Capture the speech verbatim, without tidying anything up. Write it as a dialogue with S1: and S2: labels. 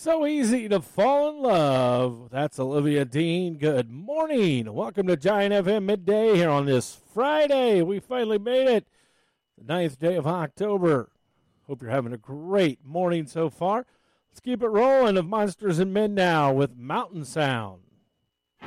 S1: So easy to fall in love. That's Olivia Dean. Good morning. Welcome to Giant F M Midday here on this Friday. We finally made it. The ninth day of October. Hope you're having a great morning so far. Let's keep it rolling of Monsters and Men now with Mountain Sound.